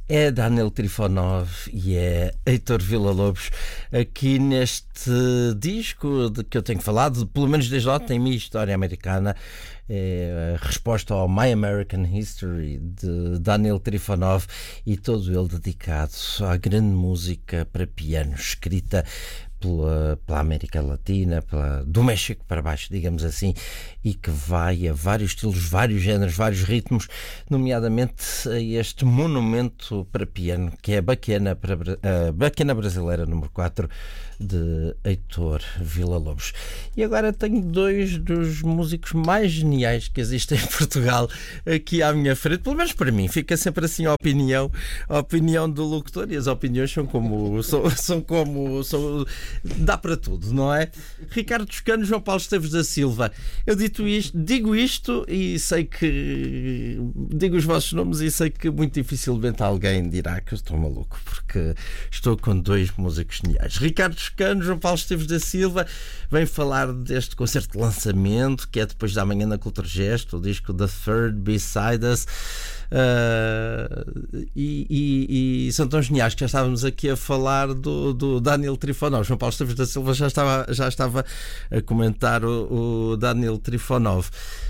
É Daniel Trifonov e é Heitor Villa-Lobos aqui neste disco de que eu tenho falado, pelo menos desde ontem, Minha História Americana. É a resposta ao My American History de Daniel Trifonov e todo ele dedicado à grande música para piano, escrita pela América Latina, do México para baixo, digamos assim, e que vai a vários estilos, vários géneros, vários ritmos, nomeadamente a este monumento para piano, que é a Baquena Brasileira número 4 de Heitor Villa-Lobos. E agora tenho dois dos músicos mais geniais que existem em Portugal aqui à minha frente, pelo menos para mim, fica sempre assim a opinião do locutor, e as opiniões são dá para tudo, não é? Ricardo Toscano, João Paulo Esteves da Silva. Eu digo isto e sei que digo os vossos nomes e sei que muito dificilmente alguém dirá que eu estou maluco, porque estou com dois músicos geniais. Ricardo Toscano, João Paulo Esteves da Silva, vem falar deste concerto de lançamento que é depois da manhã na Culturgesto, o disco The Third Beside Us. E são tão geniais que já estávamos aqui a falar do Daniel Trifonov. João Paulo Esteves da Silva já estava a comentar o Daniel Trifonov.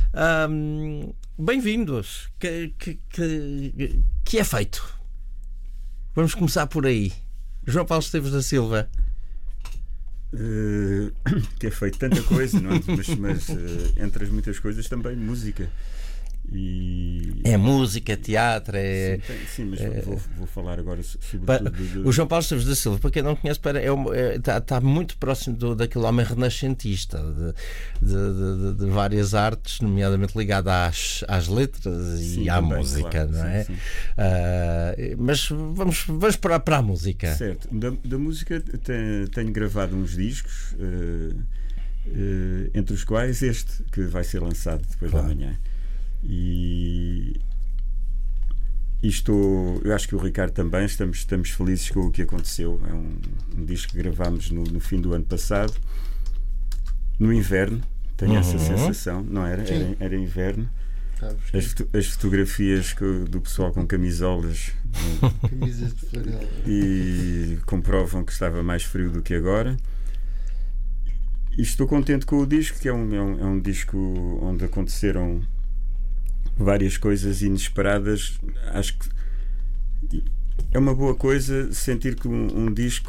Bem-vindos. Que é feito? Vamos começar por aí. João Paulo Esteves da Silva. Que é feito tanta coisa, não é? mas entre as muitas coisas também música. É música, teatro, Sim, mas vou falar agora sobretudo o João Paulo Esteves da Silva, para quem não conhece, está muito próximo daquele homem renascentista de várias artes, nomeadamente ligado às letras e à também, música, claro, não é? Sim. Mas vamos para a música. Certo, da música tenho gravado uns discos, entre os quais este que vai ser lançado depois da manhã. E eu acho que o Ricardo também estamos felizes com o que aconteceu. É um disco que gravámos no fim do ano passado, no inverno. Tenho essa sensação, não era? Era inverno. As fotografias do pessoal com camisolas camisas de flanela e comprovam que estava mais frio do que agora. E estou contente com o disco, que é um disco onde aconteceram várias coisas inesperadas. Acho que é uma boa coisa sentir que um disco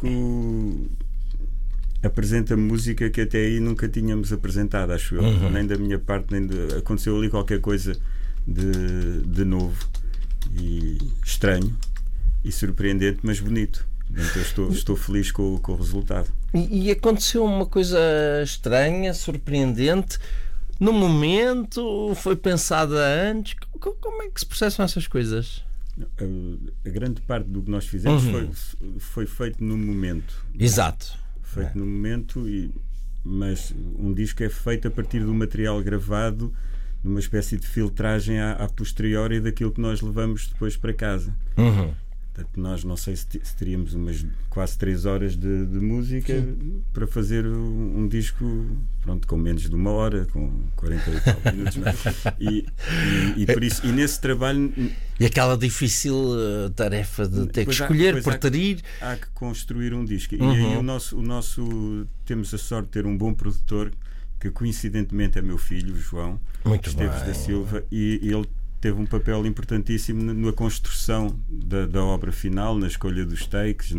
apresenta música que até aí nunca tínhamos apresentado, acho eu. Nem da minha parte, aconteceu ali qualquer coisa de novo e estranho e surpreendente, mas bonito. Então estou feliz com o resultado. E aconteceu uma coisa estranha, surpreendente. No momento, foi pensada antes? Como é que se processam essas coisas? A grande parte do que nós fizemos foi feito no momento. Exato. Feito no momento, mas um disco é feito a partir do material gravado, numa espécie de filtragem a posteriori daquilo que nós levamos depois para casa. Portanto, nós não sei se teríamos umas quase 3 horas de música para fazer um disco, pronto, com menos de 1 hora, com 40 e tal minutos. E por isso, e nesse trabalho. E aquela difícil tarefa de ter que escolher, preterir. Há que construir um disco. E aí o nosso. Temos a sorte de ter um bom produtor, que coincidentemente é meu filho, o João Esteves da Silva, e ele teve um papel importantíssimo na construção da obra final, na escolha dos takes,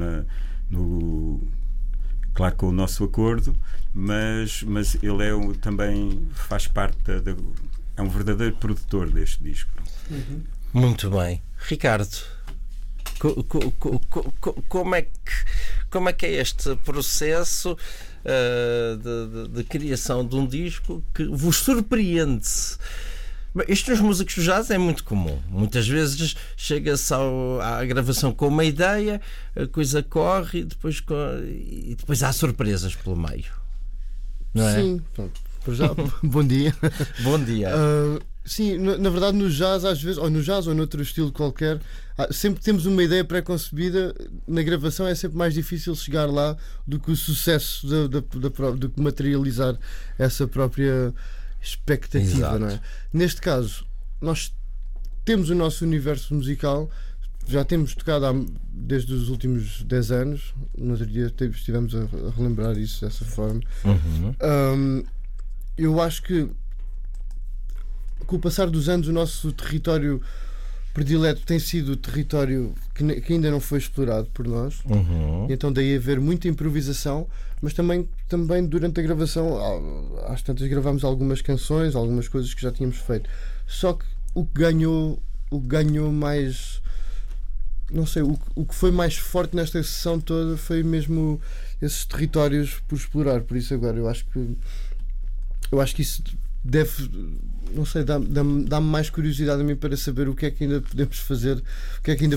claro, com o nosso acordo, mas ele também faz parte é um verdadeiro produtor deste disco. Muito bem. Ricardo, como é que é este processo de criação de um disco que vos surpreende? Isto nos músicos do jazz é muito comum. Muitas vezes chega-se à gravação com uma ideia, a coisa corre e depois há surpresas pelo meio. Não é? Sim, bom dia. Bom dia. Sim, na verdade no jazz às vezes, ou no jazz ou noutro estilo qualquer, sempre temos uma ideia pré-concebida. Na gravação é sempre mais difícil chegar lá do que o sucesso do que materializar essa própria expectativa. Não é? Neste caso, nós temos o nosso universo musical, já temos tocado desde os últimos 10 anos. No outro dia estivemos a relembrar isso dessa forma. Eu acho que com o passar dos anos o nosso território predileto tem sido o território que ainda não foi explorado por nós. Então daí haver muita improvisação, mas também durante a gravação às tantas gravámos algumas canções, algumas coisas que já tínhamos feito. Só que o que ganhou mais, não sei, o que foi mais forte nesta sessão toda foi mesmo esses territórios por explorar. Por isso agora eu acho que isso deve, não sei, dá-me mais curiosidade a mim para saber o que é que ainda podemos fazer, o que é que ainda